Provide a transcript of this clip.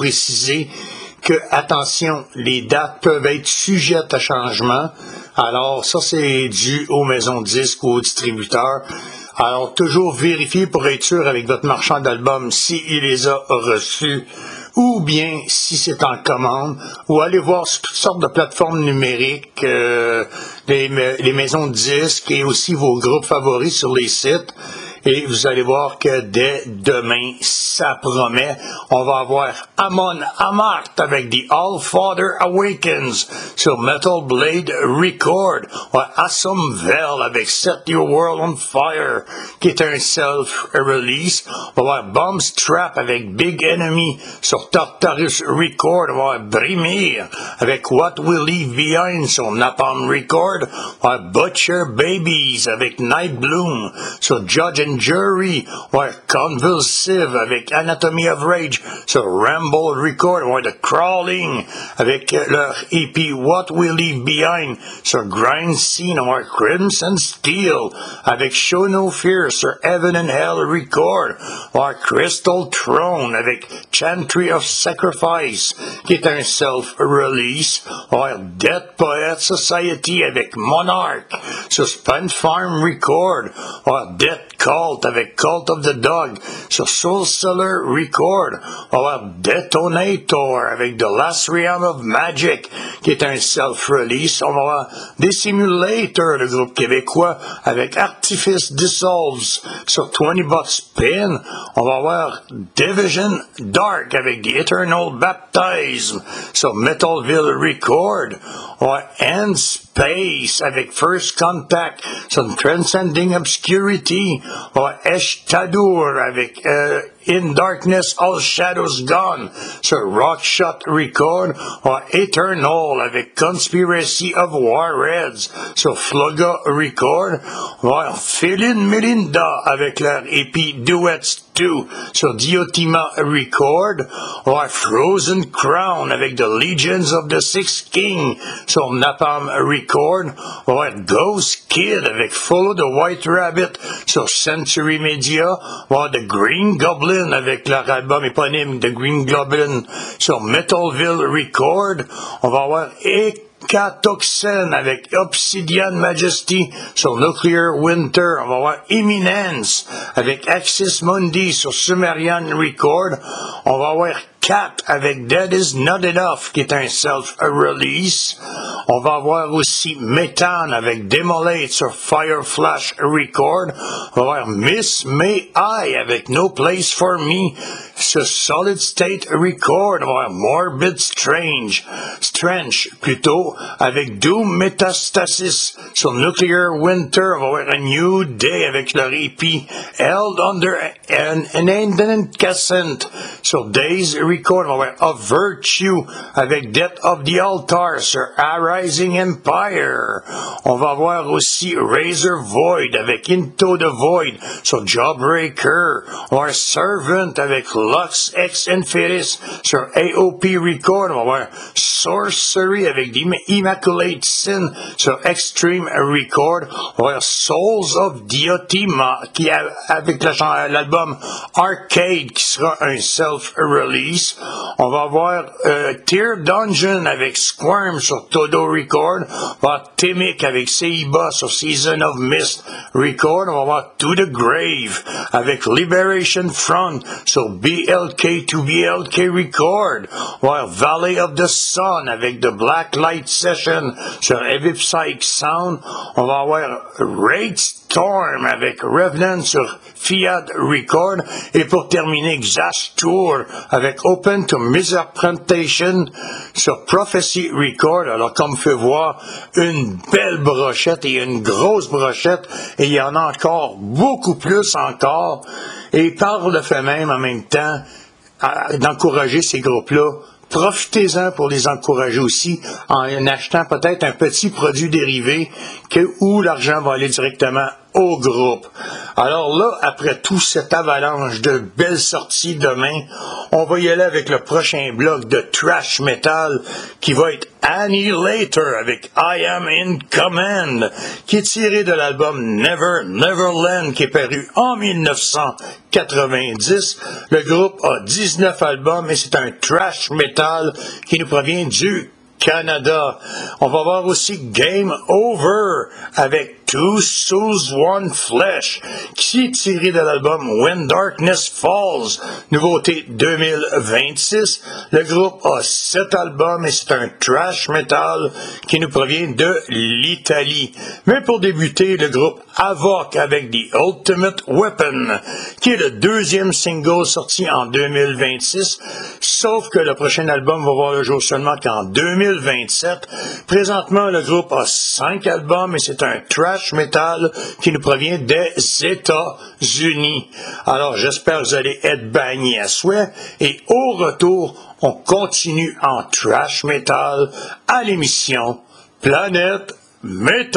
préciser que, attention, les dates peuvent être sujettes à changement. Alors, ça, c'est dû aux maisons de disques ou aux distributeurs. Alors, toujours vérifier pour être sûr avec votre marchand d'albums s'il les a reçus ou bien si c'est en commande, ou aller voir sur toutes sortes de plateformes numériques, les maisons de disques et aussi vos groupes favoris sur les sites. Et vous allez voir que dès demain, ça promet. On va avoir Amon Amarth avec The All-Father Awakens sur Metal Blade Record. On va Asomvel avec Set Your World on Fire, qui est un self-release. On va avoir Bombstrap avec Big Enemy sur Tartarus Record. On va avoir Brimir avec What We Leave Behind sur Napalm Record. On va avoir Butcher Babies avec Night Bloom sur Judge and Jury, or Convulsive avec Anatomy of Rage sur Ramble Record, or The Crawling avec leur EP What We Leave Behind sur Grind Scene, or Crimson Steel avec Show No Fear sur Heaven and Hell Record, or Crystal Throne avec Chantry of Sacrifice, qui est un self-release, or Dead Poet Society avec Monarch sur Spent Farm Record, or Dead Cult avec Cult of the Dog sur Soul Seller Record. On va avoir Detonator avec The Last Realm of Magic, qui est un self-release. On va avoir Dissimulator, le groupe québécois, avec Artifice Dissolves sur 20 Bucks Spin. On va avoir Division Dark avec The Eternal Baptism sur Metalville Record. On va End Space avec First Contact sur Transcending Obscurity. On va Eshtadur avec In Darkness All Shadows Gone sur Rockshot Record. On va Eternal avec Conspiracy of Warheads sur Flogga Record. On va Philin Melinda avec leur EP Duets 2 sur Diotima Record. On va Frozen Crown avec The Legions of the Six King sur Napalm Record. On va Ghost Kid avec Follow the White Rabbit sur Century Media. On va The Green Goblin avec leur album éponyme The Green Goblin sur Metalville Record. On va avoir Ekatoxen avec Obsidian Majesty sur Nuclear Winter. On va avoir Eminence avec Axis Mundi sur Sumerian Record. On va avoir Cat avec Dead Is Not Enough, qui est un self-release. On va avoir aussi Methane avec Demolate sur Fireflash Record. On va avoir Miss May I avec No Place For Me sur Solid State Record. On va avoir Morbid Strange plutôt, avec Doom Metastasis sur Nuclear Winter. On va avoir A New Day avec leur EP Held Under an Incandescent sur Days Record. On va avoir A Virtue avec Death of the Altar sur Arising Empire. On va avoir aussi Razor Void avec Into the Void sur Jawbreaker. On va avoir Servant avec Lux Ex Inferis sur AOP Record. On va avoir Sorcery avec Immaculate Sin sur Extreme Record. On va avoir Souls of Diotima qui avec l'album Arcade qui sera un self-release. On va avoir Tear Dungeon avec Squirm sur Todo Record. On va avoir Timic avec Seiba sur Season of Mist Record. On va avoir To the Grave avec Liberation Front sur BLK to BLK Record. On va avoir Valley of the Sun avec The Black Light Session sur Heavy Psych Sound. On va avoir Raid Storm avec Revenant sur Fiat Record. Et pour terminer, Xash Tour avec Open to Misinterpretation sur Prophecy Record. Alors, comme vous pouvez voir, une belle brochette et une grosse brochette. Et il y en a encore beaucoup plus encore. Et par le fait même, en même temps, d'encourager ces groupes-là, profitez-en pour les encourager aussi en achetant peut-être un petit produit dérivé où l'argent va aller directement au groupe. Alors là, après tout cette avalanche de belles sorties demain, on va y aller avec le prochain bloc de thrash metal qui va être Annihilator avec I Am in Command, qui est tiré de l'album Never Neverland qui est paru en 1990. Le groupe a 19 albums et c'est un thrash metal qui nous provient du Canada. On va voir aussi Game Over avec Two Souls, One Flesh, qui est tiré de l'album When Darkness Falls, nouveauté 2026. Le groupe a 7 albums et c'est un thrash metal qui nous provient de l'Italie. Mais pour débuter, le groupe Havok avec The Ultimate Weapon, qui est le deuxième single sorti en 2026, sauf que le prochain album va voir le jour seulement qu'en 2027. Présentement, le groupe a 5 albums et c'est un thrash metal qui nous provient des États-Unis. Alors, j'espère que vous allez être bannis à souhait et au retour, on continue en thrash metal à l'émission Planète Métal.